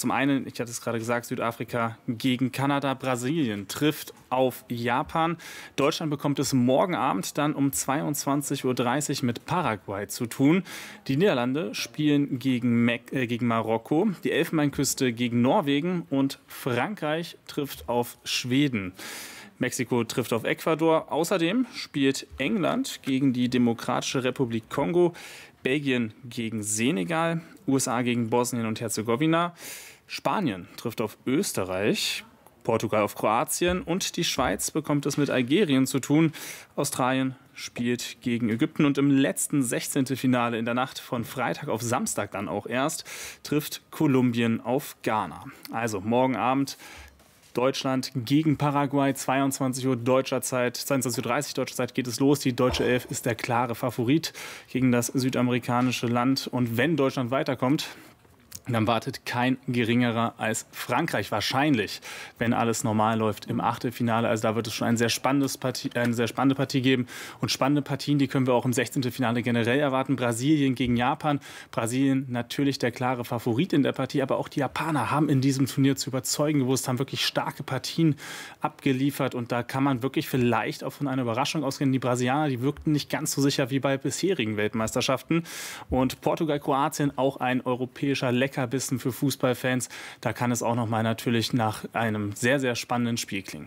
Zum einen, ich hatte es gerade gesagt, Südafrika gegen Kanada, Brasilien trifft auf Japan. Deutschland bekommt es morgen Abend dann um 22:30 Uhr mit Paraguay zu tun. Die Niederlande spielen gegen Marokko, die Elfenbeinküste gegen Norwegen und Frankreich trifft auf Schweden. Mexiko trifft auf Ecuador. Außerdem spielt England gegen die Demokratische Republik Kongo, Belgien gegen Senegal, USA gegen Bosnien und Herzegowina. Spanien trifft auf Österreich, Portugal auf Kroatien und die Schweiz bekommt es mit Algerien zu tun. Australien spielt gegen Ägypten und im letzten 16. Finale in der Nacht von Freitag auf Samstag dann auch erst trifft Kolumbien auf Ghana. Also morgen Abend Deutschland gegen Paraguay, 22 Uhr deutscher Zeit, 22:30 Uhr deutscher Zeit geht es los. Die deutsche Elf ist der klare Favorit gegen das südamerikanische Land. Und wenn Deutschland weiterkommt, dann wartet kein geringerer als Frankreich wahrscheinlich, wenn alles normal läuft, im Achtelfinale. Also da wird es schon eine sehr spannende Partie geben. Und spannende Partien, die können wir auch im 16. Finale generell erwarten. Brasilien gegen Japan. Brasilien natürlich der klare Favorit in der Partie, aber auch die Japaner haben in diesem Turnier zu überzeugen gewusst, haben wirklich starke Partien abgeliefert. Und da kann man wirklich vielleicht auch von einer Überraschung ausgehen. Die Brasilianer, die wirkten nicht ganz so sicher wie bei bisherigen Weltmeisterschaften. Und Portugal, Kroatien, auch ein europäischer Leckerbissen für Fußballfans. Da kann es auch noch mal natürlich nach einem sehr, sehr spannenden Spiel klingen.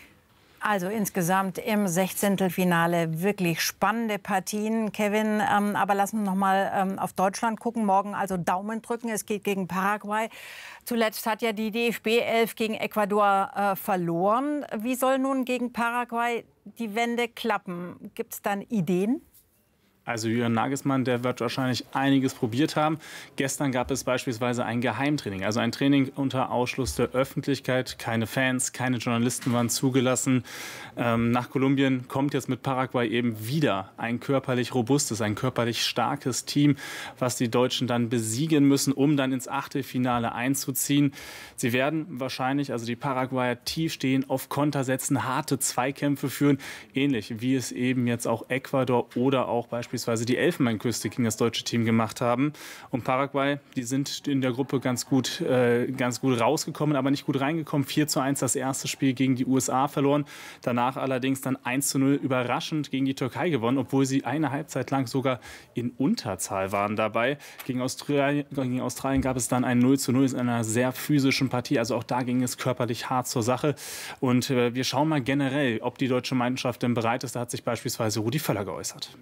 Also insgesamt im 16. Finale wirklich spannende Partien, Kevin. Aber lassen wir noch mal auf Deutschland gucken. Morgen also Daumen drücken. Es geht gegen Paraguay. Zuletzt hat ja die DFB-11 gegen Ecuador verloren. Wie soll nun gegen Paraguay die Wende klappen? Gibt es dann Ideen? Also Julian Nagelsmann, der wird wahrscheinlich einiges probiert haben. Gestern gab es beispielsweise ein Geheimtraining, also ein Training unter Ausschluss der Öffentlichkeit. Keine Fans, keine Journalisten waren zugelassen. Nach Kolumbien kommt jetzt mit Paraguay eben wieder ein körperlich robustes, ein körperlich starkes Team, was die Deutschen dann besiegen müssen, um dann ins Achtelfinale einzuziehen. Sie werden wahrscheinlich, also die Paraguayer, tief stehen, auf Konter setzen, harte Zweikämpfe führen, ähnlich wie es eben jetzt auch Ecuador oder auch beispielsweise die Elfenbeinküste gegen das deutsche Team gemacht haben. Und Paraguay, die sind in der Gruppe ganz gut rausgekommen, aber nicht gut reingekommen. 4:1 das erste Spiel gegen die USA verloren. Danach allerdings dann 1:0 überraschend gegen die Türkei gewonnen, obwohl sie eine Halbzeit lang sogar in Unterzahl waren dabei. Gegen Australien gab es dann ein 0:0 in einer sehr physischen Partie. Also auch da ging es körperlich hart zur Sache. Und wir schauen mal generell, ob die deutsche Mannschaft denn bereit ist. Da hat sich beispielsweise Rudi Völler geäußert.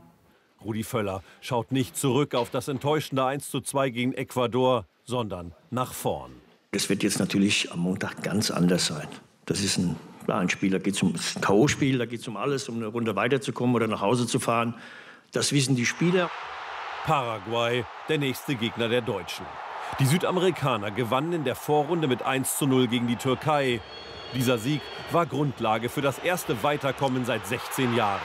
Rudi Völler schaut nicht zurück auf das enttäuschende 1:2 gegen Ecuador, sondern nach vorn. Es wird jetzt natürlich am Montag ganz anders sein. Das ist ein Spiel, da geht es um ein K.O.-Spiel, da geht es um alles, um eine Runde weiterzukommen oder nach Hause zu fahren. Das wissen die Spieler. Paraguay, der nächste Gegner der Deutschen. Die Südamerikaner gewannen in der Vorrunde mit 1:0 gegen die Türkei. Dieser Sieg war Grundlage für das erste Weiterkommen seit 16 Jahren.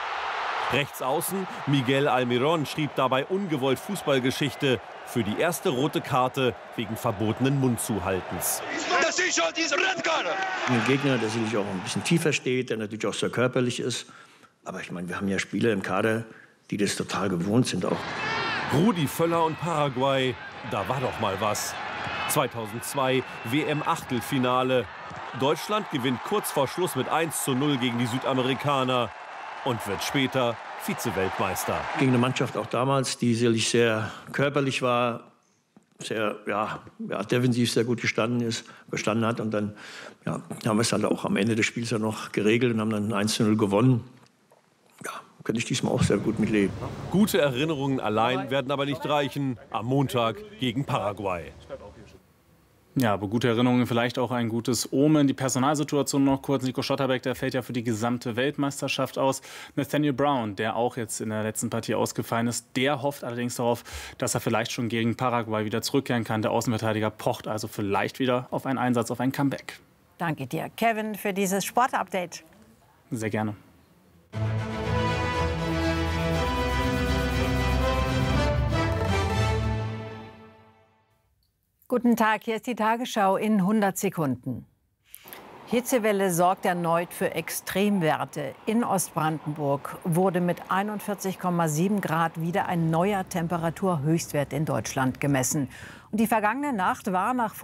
Rechts außen Miguel Almirón schrieb dabei ungewollt Fußballgeschichte für die erste rote Karte wegen verbotenen Mundzuhaltens. Das ist schon diese Redkarte. Ein Gegner, der sicherlich auch ein bisschen tiefer steht, der natürlich auch sehr körperlich ist. Aber ich meine, wir haben ja Spieler im Kader, die das total gewohnt sind auch. Rudi Völler und Paraguay, da war doch mal was. 2002 WM-Achtelfinale. Deutschland gewinnt kurz vor Schluss mit 1:0 gegen die Südamerikaner und wird später Vize-Weltmeister. Gegen eine Mannschaft auch damals, die sicherlich sehr körperlich war, sehr defensiv sehr gut gestanden hat. Und dann haben wir es halt auch am Ende des Spiels ja noch geregelt und haben dann 1:0 gewonnen. Ja, könnte ich diesmal auch sehr gut mitleben. Gute Erinnerungen allein werden aber nicht reichen am Montag gegen Paraguay. Ja, aber gute Erinnerungen, vielleicht auch ein gutes Omen. Die Personalsituation noch kurz. Nico Schlotterbeck, der fällt ja für die gesamte Weltmeisterschaft aus. Nathaniel Brown, der auch jetzt in der letzten Partie ausgefallen ist, der hofft allerdings darauf, dass er vielleicht schon gegen Paraguay wieder zurückkehren kann. Der Außenverteidiger pocht also vielleicht wieder auf einen Einsatz, auf ein Comeback. Danke dir, Kevin, für dieses Sportupdate. Sehr gerne. Guten Tag, hier ist die Tagesschau in 100 Sekunden. Hitzewelle sorgt erneut für Extremwerte. In Ostbrandenburg wurde mit 41,7 Grad wieder ein neuer Temperaturhöchstwert in Deutschland gemessen. Und die vergangene Nacht war nach